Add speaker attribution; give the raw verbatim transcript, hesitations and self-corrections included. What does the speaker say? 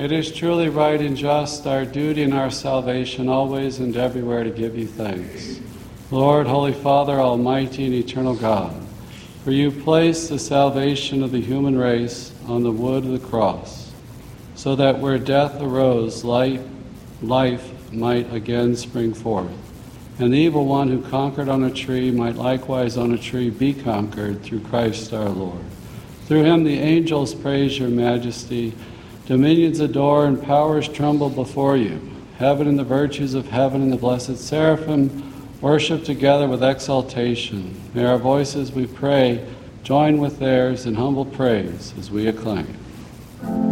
Speaker 1: It is truly right and just, our duty and our salvation, always and everywhere to give you thanks. Lord, Holy Father, Almighty and Eternal God, for you placed the salvation of the human race on the wood of the cross, so that where death arose, life, life might again spring forth, and the evil one who conquered on a tree might likewise on a tree be conquered through Christ our Lord. Through him the angels praise your majesty, dominions adore, and powers tremble before you. Heaven and the virtues of heaven and the blessed seraphim worship together with exaltation. May our voices, we pray, join with theirs in humble praise as we acclaim.